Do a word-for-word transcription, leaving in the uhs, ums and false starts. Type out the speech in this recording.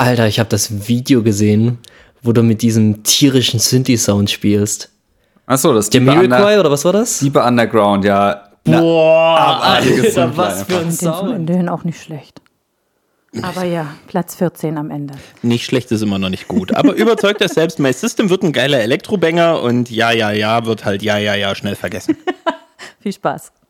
Alter, ich habe das Video gesehen, wo du mit diesem tierischen Synthi-Sound spielst. Achso, das Jamiroquai oder was war das? Deeper Underground, ja. Boah, Alter, was für ein Ich finde den zum Sound. Ende hin auch nicht schlecht. Aber ja, Platz vierzehn am Ende. Nicht schlecht ist immer noch nicht gut. Aber überzeugt das selbst. My System wird ein geiler Elektrobanger und ja, ja, ja wird halt ja, ja, ja schnell vergessen. Viel Spaß.